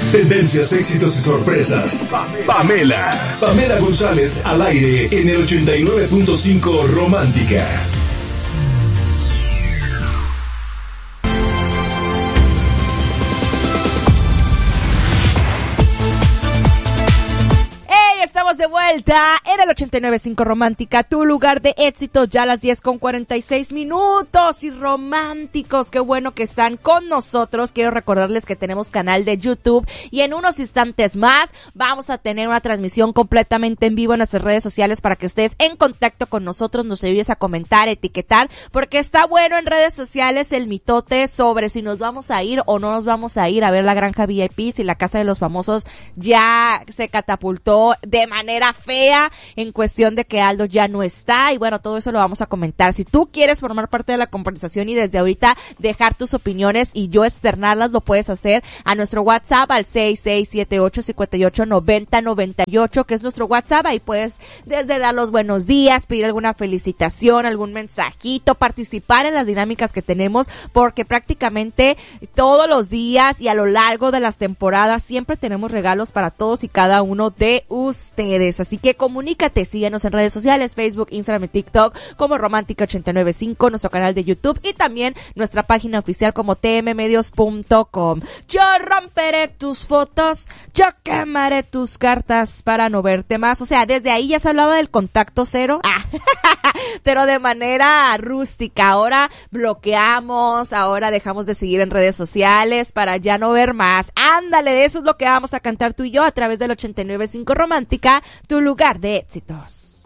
Tendencias, éxitos y sorpresas. Pamela González al aire en el 89.5 Romántica. Estamos de vuelta en el 89.5 Romántica, tu lugar de éxito, ya a las 10:46 y románticos, qué bueno que están con nosotros. Quiero recordarles que tenemos canal de YouTube y en unos instantes más vamos a tener una transmisión completamente en vivo en nuestras redes sociales para que estés en contacto con nosotros, nos ayudes a comentar, etiquetar, porque está bueno en redes sociales el mitote sobre si nos vamos a ir o no nos vamos a ir a ver la Granja VIP, si la Casa de los Famosos ya se catapultó de manera fea en cuestión de que Aldo ya no está, y bueno, todo eso lo vamos a comentar. Si tú quieres formar parte de la conversación y desde ahorita dejar tus opiniones y yo externarlas, lo puedes hacer a nuestro WhatsApp al 6678589098, que es nuestro WhatsApp. Ahí puedes desde dar los buenos días, pedir alguna felicitación, algún mensajito, participar en las dinámicas que tenemos, porque prácticamente todos los días y a lo largo de las temporadas siempre tenemos regalos para todos y cada uno de ustedes. Así que comunícate, síguenos en redes sociales, Facebook, Instagram y TikTok como Romántica895, nuestro canal de YouTube y también nuestra página oficial como tmmedios.com. Yo romperé tus fotos, yo quemaré tus cartas para no verte más. O sea, desde ahí ya se hablaba del contacto cero, pero de manera rústica. Ahora bloqueamos, ahora dejamos de seguir en redes sociales para ya no ver más. Ándale, de eso es lo que vamos a cantar tú y yo a través del 89.5 Romántica, tu lugar de éxitos.